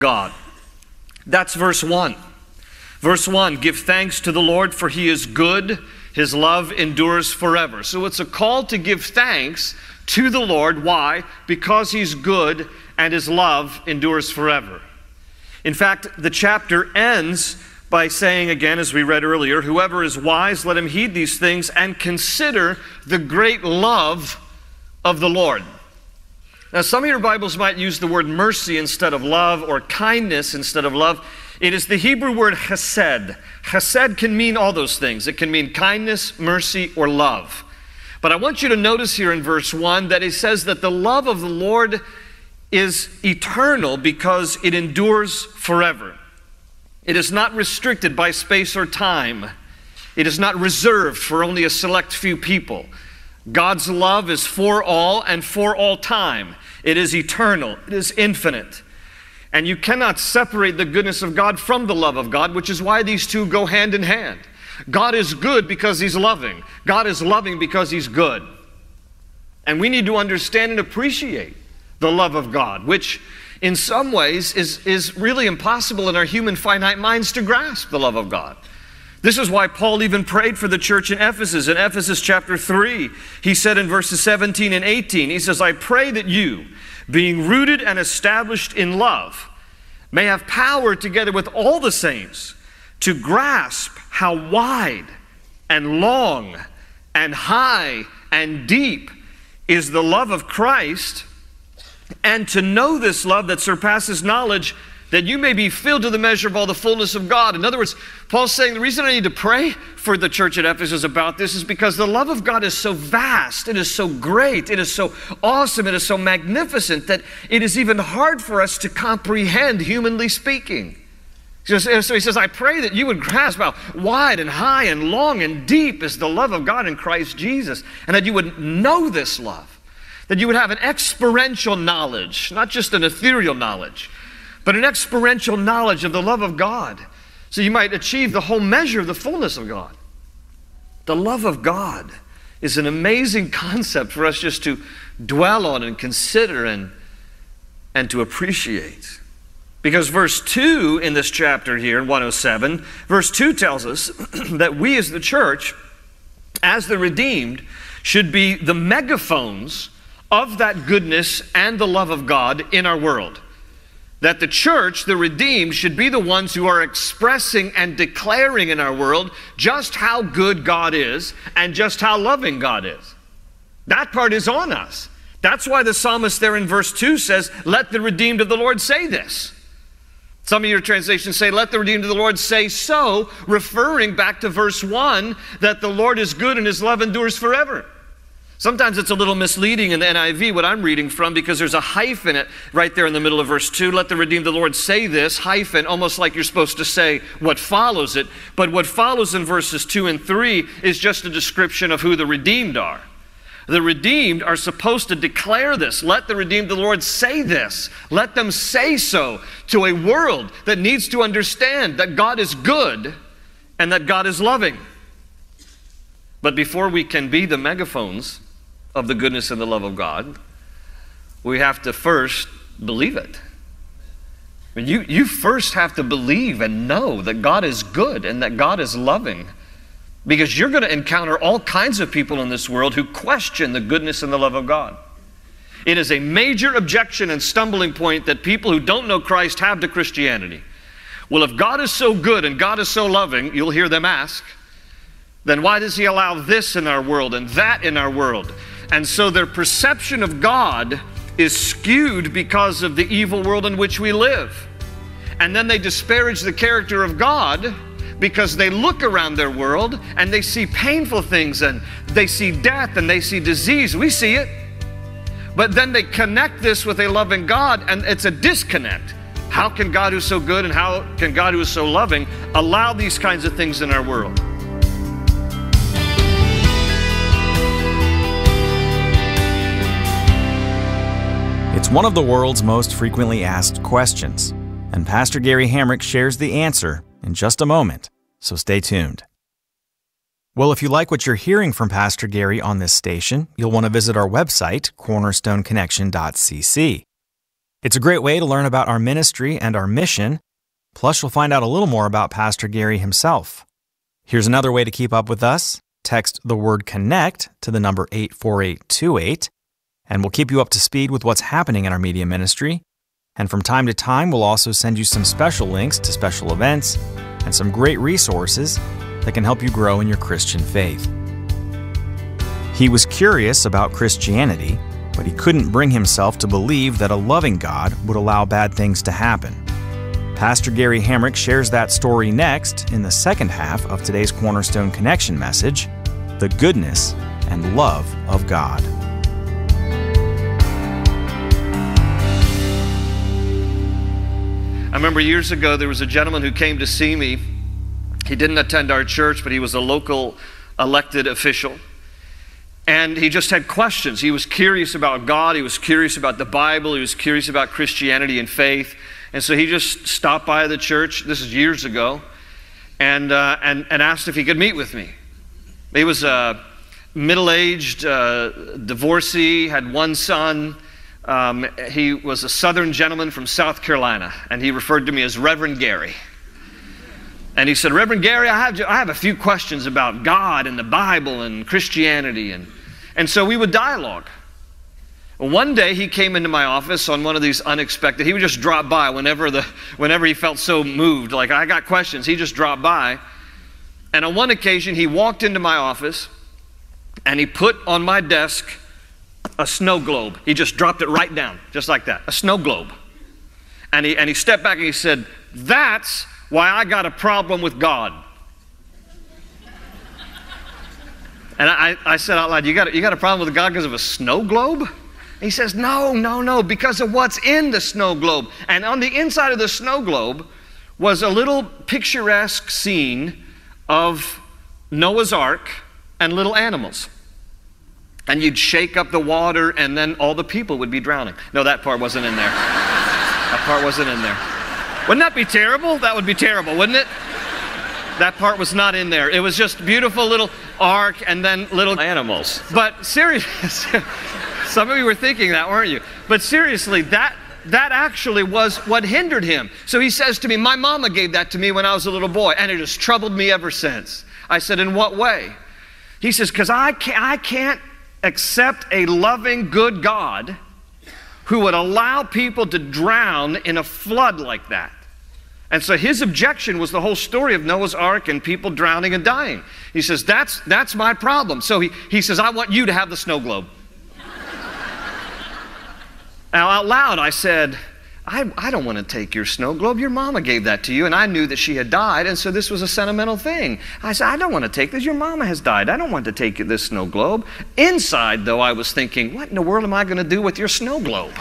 God. That's verse 1. Verse 1, give thanks to the Lord, for he is good. His love endures forever. So it's a call to give thanks to the Lord. Why? Because he's good and his love endures forever. In fact, the chapter ends by saying again, as we read earlier, whoever is wise, let him heed these things and consider the great love of the Lord. Now, some of your Bibles might use the word mercy instead of love, or kindness instead of love. It is the Hebrew word chesed. Chesed can mean all those things. It can mean kindness, mercy, or love. But I want you to notice here in verse 1 that it says that the love of the Lord is eternal because it endures forever. It is not restricted by space or time. It is not reserved for only a select few people. God's love is for all and for all time. It is eternal. It is infinite. And you cannot separate the goodness of God from the love of God, which is why these two go hand in hand. God is good because he's loving. God is loving because he's good. And we need to understand and appreciate the love of God, which in some ways is really impossible in our human finite minds to grasp the love of God. This is why Paul even prayed for the church in Ephesus. In Ephesus chapter 3, he said in verses 17 and 18, he says, I pray that you, being rooted and established in love, may have power together with all the saints to grasp how wide and long and high and deep is the love of Christ, and to know this love that surpasses knowledge, that you may be filled to the measure of all the fullness of God. In other words, Paul's saying the reason I need to pray for the church at Ephesus about this is because the love of God is so vast, it is so great, it is so awesome, it is so magnificent that it is even hard for us to comprehend, humanly speaking. So he says, I pray that you would grasp how wide and high and long and deep is the love of God in Christ Jesus, and that you would know this love, that you would have an experiential knowledge, not just an ethereal knowledge, but an experiential knowledge of the love of God, so you might achieve the whole measure of the fullness of God. The love of God is an amazing concept for us just to dwell on and consider and to appreciate. Because verse 2 in this chapter here, in 107, verse 2 tells us that we as the church, as the redeemed, should be the megaphones of that goodness and the love of God in our world. That the church, the redeemed, should be the ones who are expressing and declaring in our world just how good God is and just how loving God is. That part is on us. That's why the psalmist there in verse 2 says, let the redeemed of the Lord say this. Some of your translations say, let the redeemed of the Lord say so, referring back to verse 1, that the Lord is good and his love endures forever. Sometimes it's a little misleading in the NIV, what I'm reading from, because there's a hyphen right there in the middle of verse 2. Let the redeemed of the Lord say this, hyphen, almost like you're supposed to say what follows it. But what follows in verses 2 and 3 is just a description of who the redeemed are. The redeemed are supposed to declare this. Let the redeemed of the Lord say this. Let them say so to a world that needs to understand that God is good and that God is loving. But before we can be the megaphones of the goodness and the love of God, we have to first believe it. I mean, you first have to believe and know that God is good and that God is loving, because you're going to encounter all kinds of people in this world who question the goodness and the love of God. It is a major objection and stumbling point that people who don't know Christ have to Christianity. Well, if God is so good and God is so loving, you'll hear them ask, then why does he allow this in our world and that in our world? And so their perception of God is skewed because of the evil world in which we live. And then they disparage the character of God because they look around their world and they see painful things and they see death and they see disease. We see it. But then they connect this with a loving God, and it's a disconnect. How can God who's so good and how can God who is so loving allow these kinds of things in our world? It's one of the world's most frequently asked questions, and Pastor Gary Hamrick shares the answer in just a moment, so stay tuned. Well, if you like what you're hearing from Pastor Gary on this station, you'll want to visit our website, cornerstoneconnection.cc. It's a great way to learn about our ministry and our mission. Plus, you'll find out a little more about Pastor Gary himself. Here's another way to keep up with us. Text the word CONNECT to the number 84828, and we'll keep you up to speed with what's happening in our media ministry. And from time to time, we'll also send you some special links to special events and some great resources that can help you grow in your Christian faith. He was curious about Christianity, but he couldn't bring himself to believe that a loving God would allow bad things to happen. Pastor Gary Hamrick shares that story next in the second half of today's Cornerstone Connection message, The Goodness and Love of God. I remember years ago there was a gentleman who came to see me. He didn't attend our church, but he was a local elected official. And he just had questions. He was curious about God. He was curious about the Bible. He was curious about Christianity and faith. And so he just stopped by the church, this is years ago, and asked if he could meet with me. He was a middle-aged divorcee, had one son. He was a southern gentleman from South Carolina, and he referred to me as Reverend Gary. And he said, Reverend Gary, I have a few questions about God and the Bible and Christianity. And so we would dialogue. One day he came into my office on one of these unexpected, he would just drop by whenever he felt so moved, like I got questions, he just dropped by. And on one occasion he walked into my office and he put on my desk a snow globe. He just dropped it right down, just like that, a snow globe. And he stepped back and he said, that's why I got a problem with God. And I said out loud, you got a problem with God because of a snow globe? He says, no, because of what's in the snow globe. And on the inside of the snow globe was a little picturesque scene of Noah's Ark and little animals. And you'd shake up the water and then all the people would be drowning. No, that part wasn't in there. That part wasn't in there. Wouldn't that be terrible? That would be terrible, wouldn't it? That part was not in there. It was just beautiful little ark and then little animals. But seriously, some of you were thinking that, weren't you? But seriously, that actually was what hindered him. So he says to me, my mama gave that to me when I was a little boy, and it has troubled me ever since. I said, in what way? He says, because I can't accept a loving, good God who would allow people to drown in a flood like that. And so his objection was the whole story of Noah's Ark and people drowning and dying. He says, that's my problem. So he says, I want you to have the snow globe. Now out loud I said, I don't want to take your snow globe. Your mama gave that to you, and I knew that she had died, and so this was a sentimental thing. I said, I don't want to take this. Your mama has died. I don't want to take this snow globe. Inside, though, I was thinking, what in the world am I going to do with your snow globe?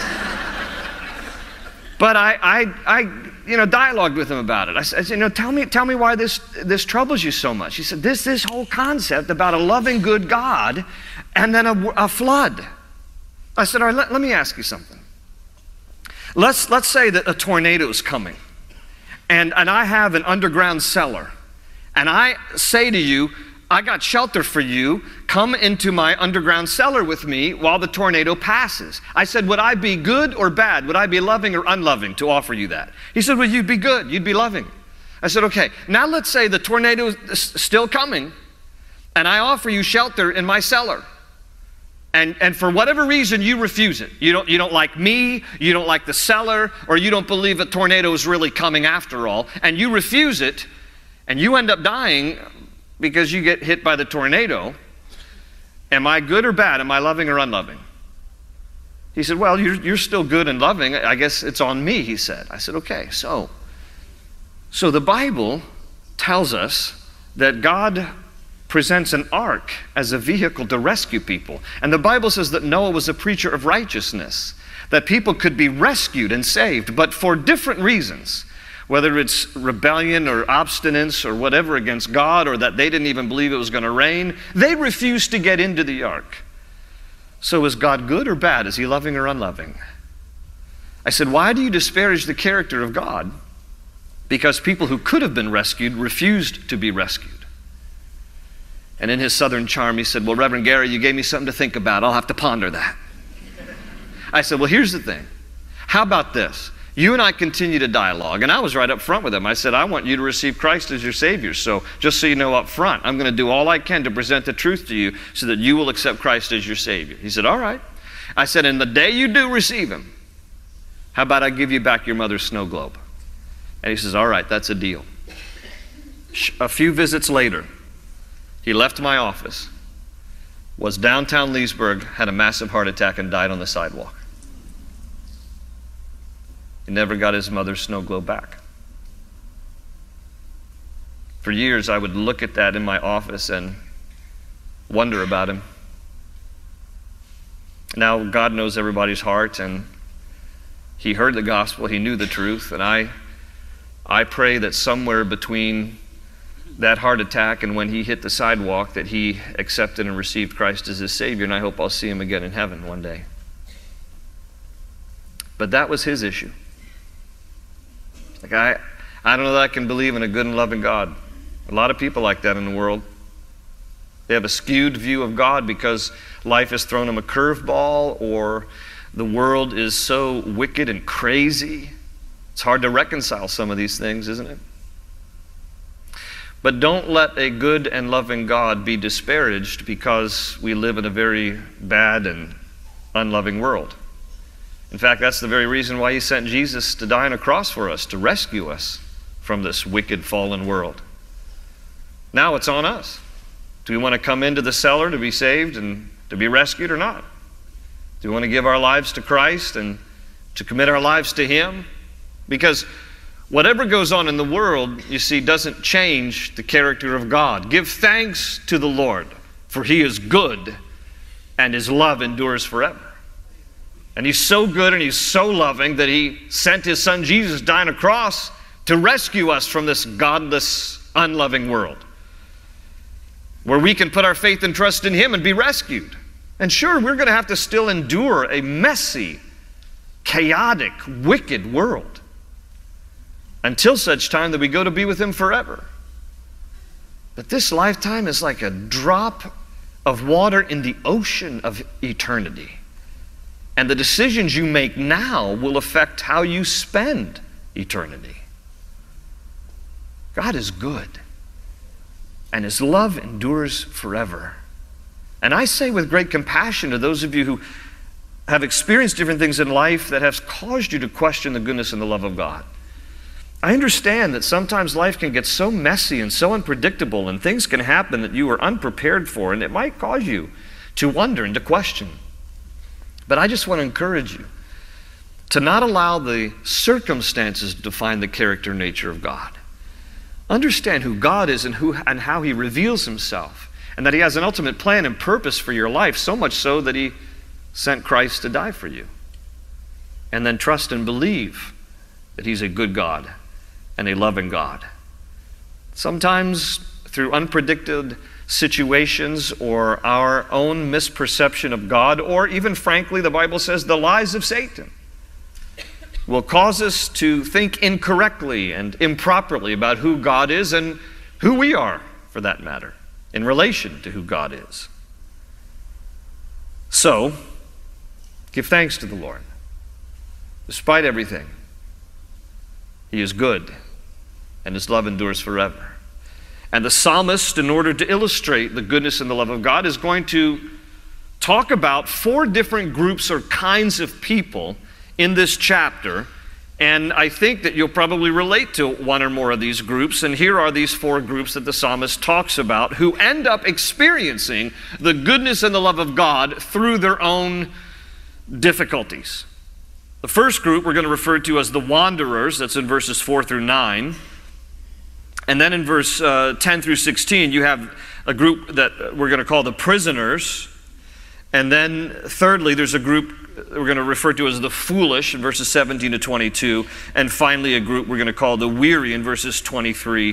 But I dialogued with him about it. I said, tell me why this troubles you so much. He said, this whole concept about a loving, good God and then a flood. I said, all right, let me ask you something. Let's say that a tornado is coming, and I have an underground cellar, and I say to you, I got shelter for you. Come into my underground cellar with me while the tornado passes. I said, would I be good or bad? Would I be loving or unloving to offer you that? He said, well, you'd be good. You'd be loving. I said, okay, now let's say the tornado is still coming, and I offer you shelter in my cellar. And for whatever reason, you refuse it. You don't like me, you don't like the cellar, or you don't believe a tornado is really coming after all, and you refuse it, and you end up dying because you get hit by the tornado. Am I good or bad? Am I loving or unloving? He said, well, you're still good and loving. I guess it's on me, he said. I said, okay, so the Bible tells us that God presents an ark as a vehicle to rescue people. And the Bible says that Noah was a preacher of righteousness, that people could be rescued and saved, but for different reasons, whether it's rebellion or obstinance or whatever against God, or that they didn't even believe it was going to rain, they refused to get into the ark. So is God good or bad? Is he loving or unloving? I said, why do you disparage the character of God? Because people who could have been rescued refused to be rescued. And in his southern charm, he said, well, Reverend Gary, you gave me something to think about. I'll have to ponder that. I said, well, here's the thing. How about this? You and I continue to dialogue, and I was right up front with him. I said, I want you to receive Christ as your Savior, so just so you know up front, I'm going to do all I can to present the truth to you so that you will accept Christ as your Savior. He said, all right. I said, and the day you do receive Him, how about I give you back your mother's snow globe? And he says, all right, that's a deal. A few visits later, he left my office, was downtown Leesburg, had a massive heart attack, and died on the sidewalk. He never got his mother's snow globe back. For years, I would look at that in my office and wonder about him. Now, God knows everybody's heart, and he heard the gospel, he knew the truth, and I pray that somewhere between that heart attack and when he hit the sidewalk that he accepted and received Christ as his Savior, and I hope I'll see him again in heaven one day. But that was his issue. Like I don't know that I can believe in a good and loving God. A lot of people like that in the world. They have a skewed view of God because life has thrown them a curveball, or the world is so wicked and crazy. It's hard to reconcile some of these things, isn't it? But don't let a good and loving God be disparaged because we live in a very bad and unloving world. In fact, that's the very reason why he sent Jesus to die on a cross for us, to rescue us from this wicked, fallen world. Now it's on us. Do we want to come into the cellar to be saved and to be rescued or not? Do we want to give our lives to Christ and to commit our lives to Him? Because whatever goes on in the world, you see, doesn't change the character of God. Give thanks to the Lord, for He is good, and His love endures forever. And He's so good and He's so loving that He sent His Son Jesus to die on a cross to rescue us from this godless, unloving world, where we can put our faith and trust in Him and be rescued. And sure, we're going to have to still endure a messy, chaotic, wicked world until such time that we go to be with Him forever. But this lifetime is like a drop of water in the ocean of eternity. And the decisions you make now will affect how you spend eternity. God is good, and His love endures forever. And I say with great compassion to those of you who have experienced different things in life that have caused you to question the goodness and the love of God. I understand that sometimes life can get so messy and so unpredictable, and things can happen that you are unprepared for, and it might cause you to wonder and to question. But I just want to encourage you to not allow the circumstances to define the character and nature of God. Understand who God is and how He reveals Himself, and that He has an ultimate plan and purpose for your life, so much so that He sent Christ to die for you. And then trust and believe that He's a good God and a loving God. Sometimes through unpredicted situations or our own misperception of God, or even frankly, the Bible says the lies of Satan will cause us to think incorrectly and improperly about who God is and who we are, for that matter, in relation to who God is. So, give thanks to the Lord. Despite everything, He is good, and His love endures forever. And the psalmist, in order to illustrate the goodness and the love of God, is going to talk about 4 different groups or kinds of people in this chapter. And I think that you'll probably relate to one or more of these groups. And here are these 4 groups that the psalmist talks about who end up experiencing the goodness and the love of God through their own difficulties. The first group we're going to refer to as the wanderers. That's in verses 4 through 9. And then in verse 10 through 16, you have a group that we're going to call the prisoners. And then thirdly, there's a group we're going to refer to as the foolish in verses 17 to 22. And finally, a group we're going to call the weary in verses 23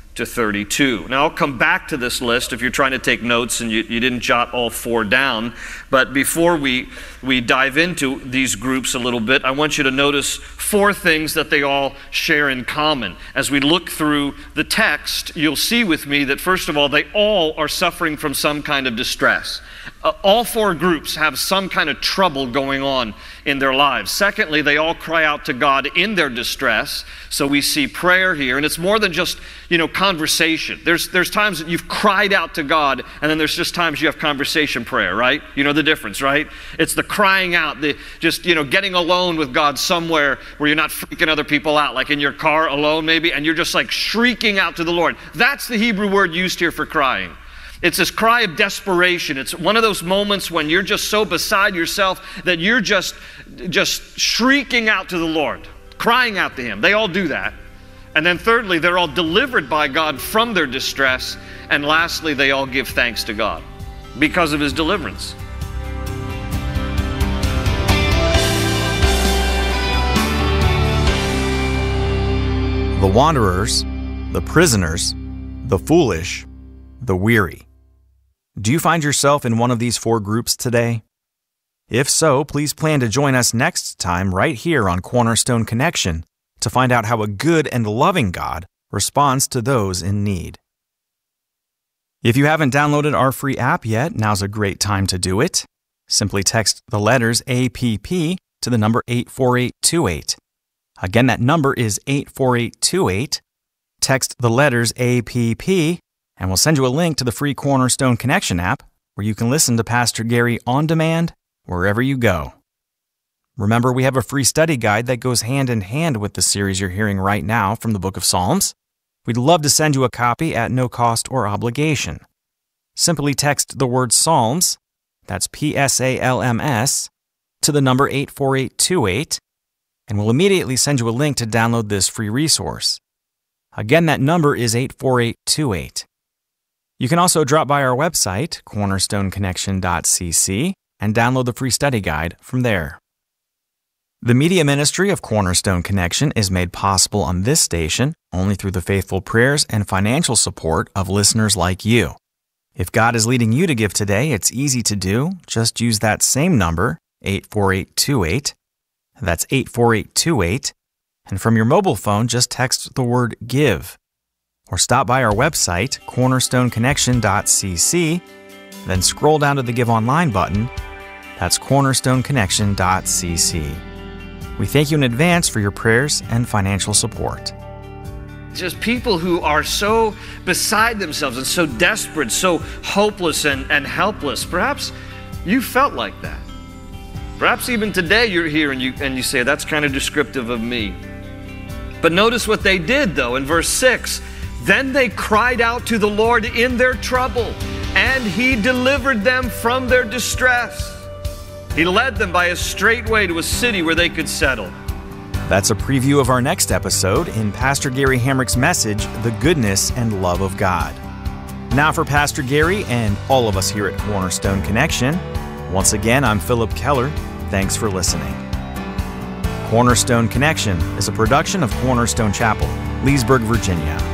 to 32. Now, I'll come back to this list if you're trying to take notes and you didn't jot all 4 down. But before we dive into these groups a little bit, I want you to notice 4 things that they all share in common. As we look through the text, you'll see with me that, first of all, they all are suffering from some kind of distress. All 4 groups have some kind of trouble going on in their lives. Secondly, they all cry out to God in their distress. So we see prayer here, and it's more than just, conversation. There's times that you've cried out to God, and then there's just times you have conversation prayer, right? You know the difference, right? It's the crying out, the just, getting alone with God somewhere where you're not freaking other people out, like in your car alone maybe, and you're just like shrieking out to the Lord. That's the Hebrew word used here for crying. It's this cry of desperation. It's one of those moments when you're just so beside yourself that you're just shrieking out to the Lord, crying out to Him. They all do that. And then thirdly, they're all delivered by God from their distress. And lastly, they all give thanks to God because of His deliverance. The wanderers, the prisoners, the foolish, the weary. Do you find yourself in one of these 4 groups today? If so, please plan to join us next time right here on Cornerstone Connection to find out how a good and loving God responds to those in need. If you haven't downloaded our free app yet, now's a great time to do it. Simply text the letters APP to the number 84828. Again, that number is 84828. Text the letters APP, and we'll send you a link to the free Cornerstone Connection app where you can listen to Pastor Gary on demand wherever you go. Remember, we have a free study guide that goes hand in hand with the series you're hearing right now from the book of Psalms. We'd love to send you a copy at no cost or obligation. Simply text the word Psalms, that's PSALMS, to the number 84828, and we'll immediately send you a link to download this free resource. Again, that number is 84828. You can also drop by our website, cornerstoneconnection.cc, and download the free study guide from there. The media ministry of Cornerstone Connection is made possible on this station only through the faithful prayers and financial support of listeners like you. If God is leading you to give today, it's easy to do. Just use that same number, 84828. That's 84828. And from your mobile phone, just text the word GIVE. Or stop by our website, cornerstoneconnection.cc, then scroll down to the Give Online button. That's cornerstoneconnection.cc. We thank you in advance for your prayers and financial support. Just people who are so beside themselves and so desperate, so hopeless and helpless. Perhaps you felt like that. Perhaps even today you're here and you say, that's kind of descriptive of me. But notice what they did, though, in verse 6. Then they cried out to the Lord in their trouble, and He delivered them from their distress. He led them by a straight way to a city where they could settle. That's a preview of our next episode in Pastor Gary Hamrick's message, The Goodness and Love of God. Now for Pastor Gary and all of us here at Cornerstone Connection, once again, I'm Philip Keller. Thanks for listening. Cornerstone Connection is a production of Cornerstone Chapel, Leesburg, Virginia.